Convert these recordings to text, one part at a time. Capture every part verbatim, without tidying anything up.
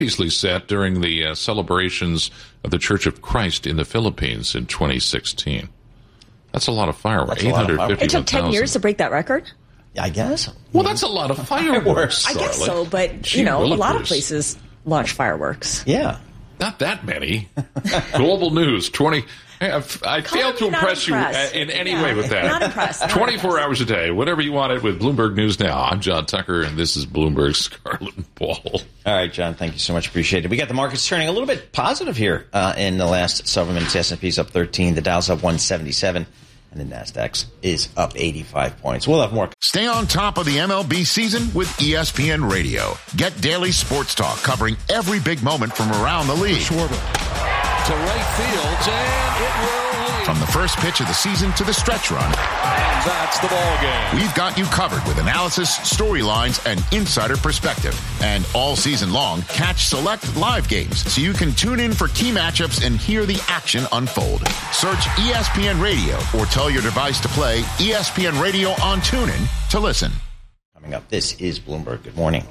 previously set during the uh, celebrations of the Church of Christ in the Philippines in twenty sixteen. That's a lot of fireworks. eight hundred fifty-one thousand. It took ten years to break that record? I guess. Well, that's a lot of fireworks, I guess so, but, Gee you know, willikers. a lot of places launch fireworks. Yeah. Not that many. Global News, twenty... I failed to impress you in any yeah, way with that. Not impressed. Not twenty-four impressed. hours a day, whatever you want it with Bloomberg News Now. I'm John Tucker, and this is Bloomberg Scarlet and Paul. All right, John, thank you so much. Appreciate it. We got the markets turning a little bit positive here uh, in the last several minutes. The S and P's up thirteen, the Dow's up one seventy-seven, and the Nasdaq is up eighty-five points. We'll have more. Stay on top of the M L B season with E S P N Radio. Get daily sports talk covering every big moment from around the league. Schwarber to right field, and it will lead. From the first pitch of the season to the stretch run. And that's the ball game. We've got you covered with analysis, storylines, and insider perspective. And all season long, catch select live games so you can tune in for key matchups and hear the action unfold. Search E S P N Radio or tell your device to play E S P N Radio on TuneIn to listen. Coming up, this is Bloomberg. Good morning.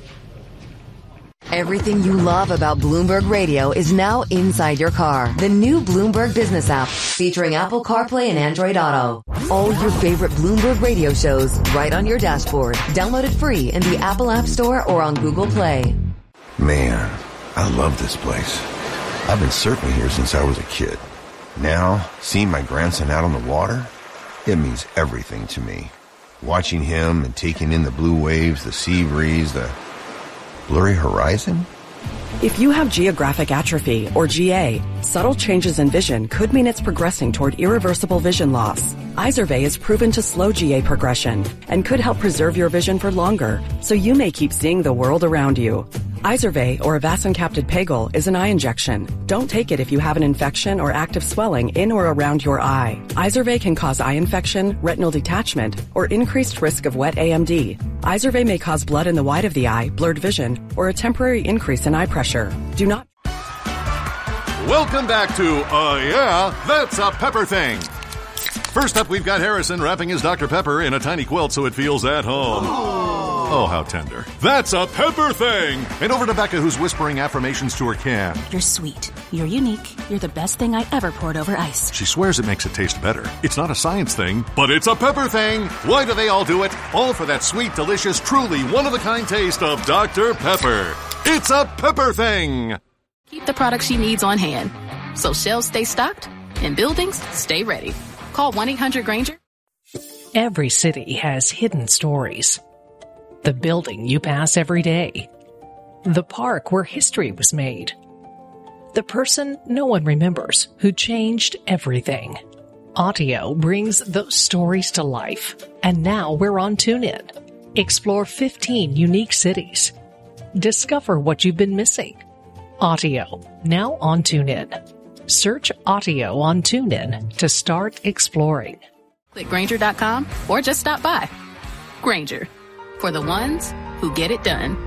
Everything you love about Bloomberg Radio is now inside your car. The new Bloomberg Business app featuring Apple CarPlay and Android Auto. All your favorite Bloomberg Radio shows right on your dashboard. Download it free in the Apple App Store or on Google Play. Man, I love this place. I've been surfing here since I was a kid. Now, seeing my grandson out on the water, it means everything to me. Watching him and taking in the blue waves, the sea breeze, the blurry horizon? If you have geographic atrophy, or G A, subtle changes in vision could mean it's progressing toward irreversible vision loss. Izervay is proven to slow G A progression and could help preserve your vision for longer, so you may keep seeing the world around you. Izervay, or avacincaptad pegol, is an eye injection. Don't take it if you have an infection or active swelling in or around your eye. Izervay can cause eye infection, retinal detachment, or increased risk of wet A M D. Izervay may cause blood in the white of the eye, blurred vision, or a temporary increase in eye pressure. Do not... Welcome back to Uh Yeah, That's a Pepper Thing. First up, we've got Harrison wrapping his Doctor Pepper in a tiny quilt so it feels at home. Oh, how tender. That's a Pepper Thing! And over to Becca, who's whispering affirmations to her can. You're sweet. You're unique. You're the best thing I ever poured over ice. She swears it makes it taste better. It's not a science thing, but it's a Pepper Thing! Why do they all do it? All for that sweet, delicious, truly one-of-a-kind taste of Doctor Pepper. It's a Pepper Thing! Keep the products she needs on hand, so shelves stay stocked and buildings stay ready. Call one eight hundred Granger. Every city has hidden stories. The building you pass every day. The park where history was made. The person no one remembers who changed everything. Audio brings those stories to life. And now we're on TuneIn. Explore fifteen unique cities. Discover what you've been missing. Audio, now on TuneIn. Search Audio on TuneIn to start exploring. Click Granger dot com or just stop by. Granger, for the ones who get it done.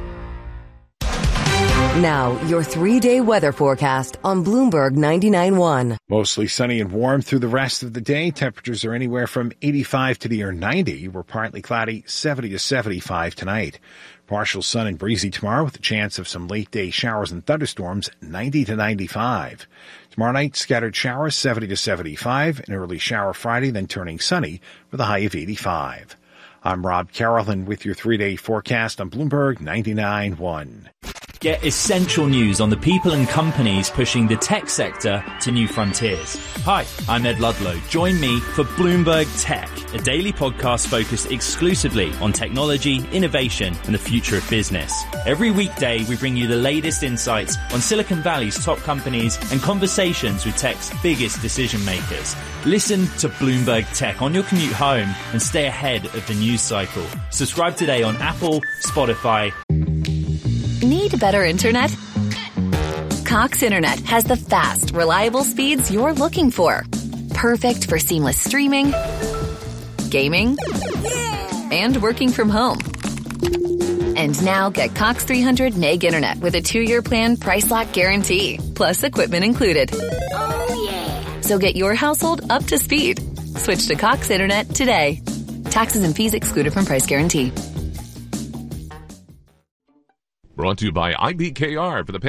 Now, your three-day weather forecast on Bloomberg ninety-nine point one. Mostly sunny and warm through the rest of the day. Temperatures are anywhere from eighty-five to near ninety. We're partly cloudy, seventy to seventy-five tonight. Partial sun and breezy tomorrow with a chance of some late-day showers and thunderstorms, ninety to ninety-five. Tomorrow night, scattered showers, seventy to seventy-five. An early shower Friday, then turning sunny with a high of eighty-five. I'm Rob Carrollton with your three-day forecast on Bloomberg ninety-nine point one. Get essential news on the people and companies pushing the tech sector to new frontiers. Hi, I'm Ed Ludlow. Join me for Bloomberg Tech, a daily podcast focused exclusively on technology, innovation, and the future of business. Every weekday, we bring you the latest insights on Silicon Valley's top companies and conversations with tech's biggest decision makers. Listen to Bloomberg Tech on your commute home and stay ahead of the news cycle. Subscribe today on Apple, Spotify. Need better internet? Cox Internet has the fast, reliable speeds you're looking for. Perfect for seamless streaming, gaming, and working from home. And now get Cox three hundred meg internet with a two-year plan price lock guarantee, plus equipment included. Oh, yeah. So get your household up to speed. Switch to Cox Internet today. Taxes and fees excluded from price guarantee. Brought to you by I B K R for the